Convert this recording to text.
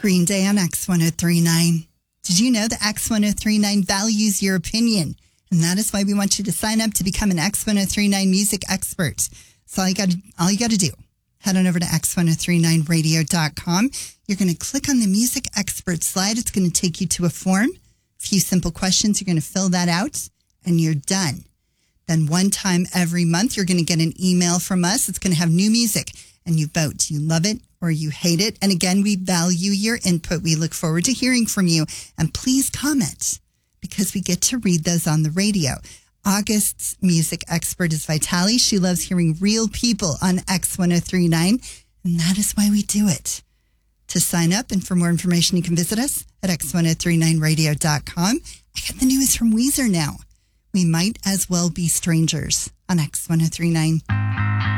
Green Day on X1039. Did you know that X1039 values your opinion? And that is why we want you to sign up to become an X1039 music expert. So all you got to do, head on over to x1039radio.com. You're going to click on the music expert slide. It's going to take you to a form. A few simple questions. You're going to fill that out and you're done. Then one time every month, you're going to get an email from us. It's going to have new music and you vote. You love it or you hate it. And again, we value your input. We look forward to hearing from you. And please comment because we get to read those on the radio. August's music expert is Vitali. She loves hearing real people on X1039. And that is why we do it. To sign up and for more information, you can visit us at x1039radio.com. I got the news from Weezer now. We might as well be strangers on X1039.